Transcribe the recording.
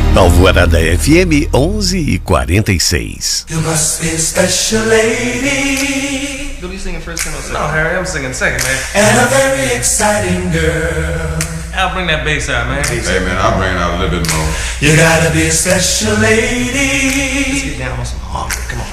Alvorada FM 11:46. You must be a special lady. You'll be singing first and second. No, Harry, I'm singing second, man. And a very exciting girl. I'll bring that bass out, man. Hey, man, I'll bring it out a little bit more. You gotta be a special lady. Let's get down on some harmony. Come on.